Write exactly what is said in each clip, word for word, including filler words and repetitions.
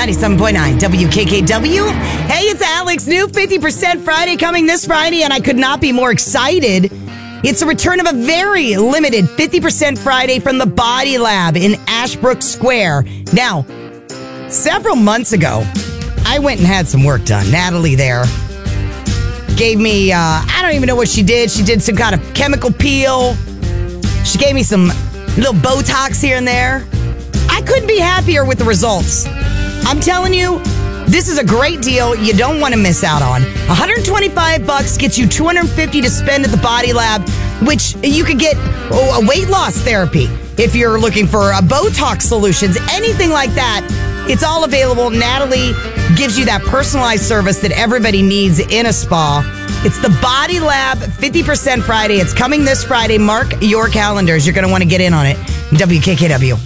ninety-seven point nine W K K W. Hey, it's Alex. New fifty percent Friday coming this Friday, and I could not be more excited. It's the return of a very limited fifty percent Friday from the Body Lab in Ashbrook Square. Now, several months ago, I went and had some work done. Natalie there gave me, uh, I don't even know what she did. She did some kind of chemical peel. She gave me some little Botox here and there. I couldn't be happier with the results. I'm telling you, this is a great deal you don't want to miss out on. one hundred twenty-five bucks gets you two hundred fifty to spend at the Body Lab, which you could get oh, a weight loss therapy if you're looking for a Botox solutions, anything like that. It's all available. Natalie gives you that personalized service that everybody needs in a spa. It's the Body Lab fifty percent Friday. It's coming this Friday. Mark your calendars. You're going to want to get in on it. W K K W.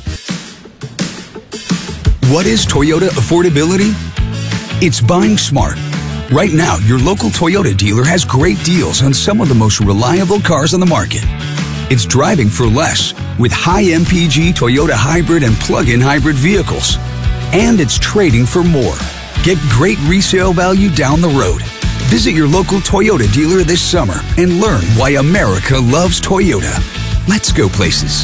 What is Toyota affordability? It's buying smart. Right now, your local Toyota dealer has great deals on some of the most reliable cars on the market. It's driving for less with high M P G Toyota hybrid and plug-in hybrid vehicles. And it's trading for more. Get great resale value down the road. Visit your local Toyota dealer this summer and learn why America loves Toyota. Let's go places.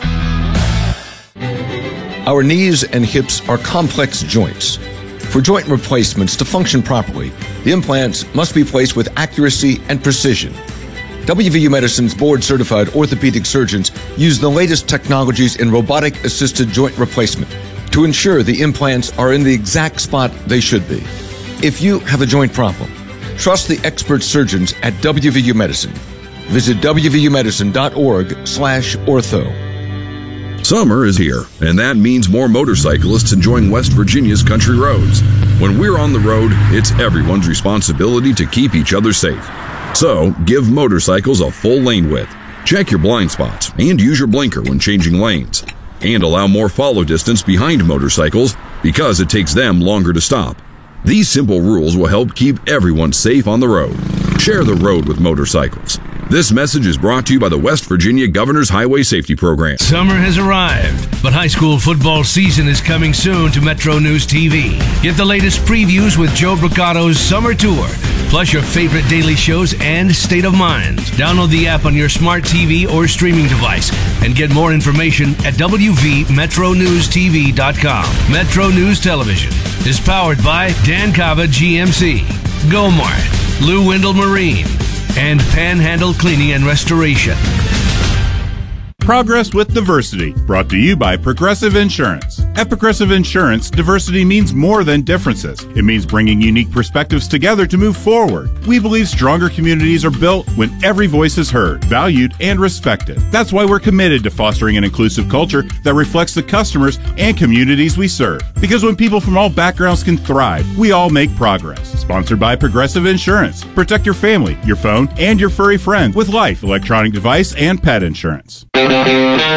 Our knees and hips are complex joints. For joint replacements to function properly, the implants must be placed with accuracy and precision. W V U Medicine's board-certified orthopedic surgeons use the latest technologies in robotic-assisted joint replacement to ensure the implants are in the exact spot they should be. If you have a joint problem, trust the expert surgeons at W V U Medicine. Visit W V U medicine dot org slash ortho. Summer is here, and that means more motorcyclists enjoying West Virginia's country roads. When we're on the road, it's everyone's responsibility to keep each other safe. So, give motorcycles a full lane width. Check your blind spots and use your blinker when changing lanes. And allow more follow distance behind motorcycles because it takes them longer to stop. These simple rules will help keep everyone safe on the road. Share the road with motorcycles. This message is brought to you by the West Virginia Governor's Highway Safety Program. Summer has arrived, but high school football season is coming soon to Metro News T V. Get the latest previews with Joe Bricato's Summer Tour, plus your favorite daily shows and State of Mind. Download the app on your smart T V or streaming device and get more information at W V metro news T V dot com. Metro News Television is powered by Dan Cava G M C, Gomart, Lou Wendell Marine, and Panhandle Cleaning and Restoration. Progress with Diversity, brought to you by Progressive Insurance. At Progressive Insurance, diversity means more than differences. It means bringing unique perspectives together to move forward. We believe stronger communities are built when every voice is heard, valued, and respected. That's why we're committed to fostering an inclusive culture that reflects the customers and communities we serve. Because when people from all backgrounds can thrive, we all make progress. Sponsored by Progressive Insurance. Protect your family, your phone, and your furry friend with life, electronic device, and pet insurance.